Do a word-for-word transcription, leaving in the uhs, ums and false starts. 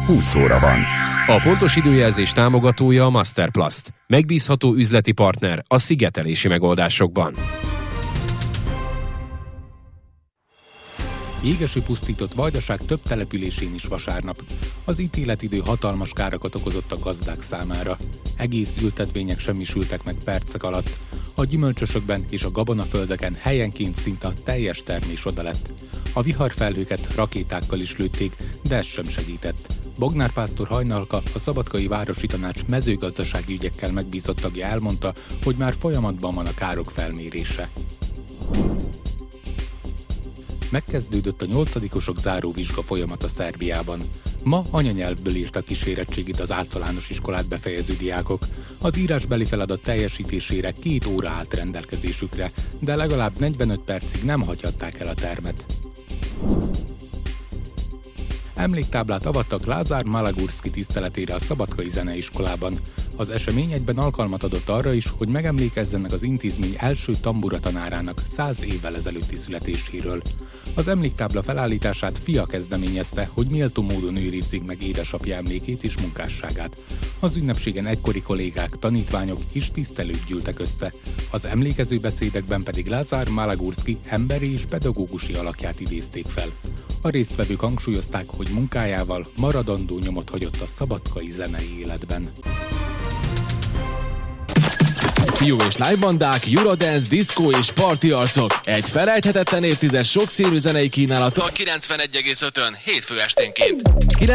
húsz óra van. A pontos időjelzés támogatója a Masterplast. Megbízható üzleti partner a szigetelési megoldásokban. Jégeső pusztított Vajdaság több településén is vasárnap. Az ítéletidő hatalmas károkat okozott a gazdák számára. Egész ültetvények semmisültek meg percek alatt. A gyümölcsösökben és a gabonaföldeken helyenként szinte a teljes termés oda lett. A viharfelhőket rakétákkal is lőtték, de ez sem segített. Bognár pásztor Hajnalka, a Szabadkai Városi Tanács mezőgazdasági ügyekkel megbízott tagja elmondta, hogy már folyamatban van a károk felmérése. Megkezdődött a nyolcadikosok záróvizsga folyamata Szerbiában. Ma anyanyelvből írtak kísérettségit az általános iskolát befejező diákok. Az írásbeli feladat teljesítésére két óra állt rendelkezésükre, de legalább negyvenöt percig nem hagyhatták el a termet. Emléktáblát avattak Lázár Malagurszki tiszteletére a Szabadkai Zeneiskolában. Az esemény egyben alkalmat adott arra is, hogy megemlékezzenek az intézmény első tambura tanárának száz évvel ezelőtti születéséről. Az emléktábla felállítását fia kezdeményezte, hogy méltó módon őrizzék meg édesapja emlékét és munkásságát. Az ünnepségen egykori kollégák, tanítványok és tisztelők gyűltek össze. Az emlékező beszédekben pedig Lázár Malagurszki emberi és pedagógusi alakját idézték fel. A résztvevők hangsúlyozták, hogy munkájával maradandó nyomot hagyott a szabadkai zenei életben. Fiú és lánybandák, Eurodance, diszkó és parti arcok. Egy felejthetetlen évtized sokszínű zenei kínálata a kilencvenegy egész ötön hétfő esténként.